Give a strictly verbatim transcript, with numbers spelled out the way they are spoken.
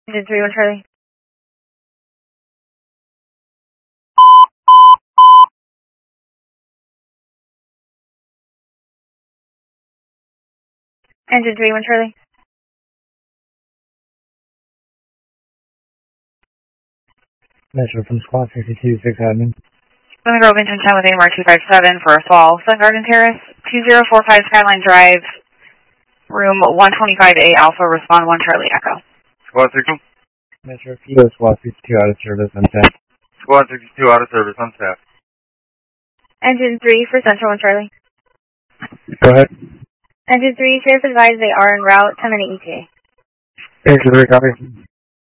Engine three one Charlie. Engine three one Charlie. Metro from Squad sixty-two, six admin. Lemon Grove engine ten with A M R two five seven for Assault, Sun Garden Terrace, two zero four five Skyline Drive, room one twenty-five A Alpha, respond one Charlie Echo. Squad sixty-two. Metro Kilo, Squad sixty-two out of service, unstaffed. Squad sixty-two out of service, unstaffed. Engine three for Central one Charlie. Go ahead. Engine three, sheriff advised they are en route, ten minute E T A. Engine three, copy.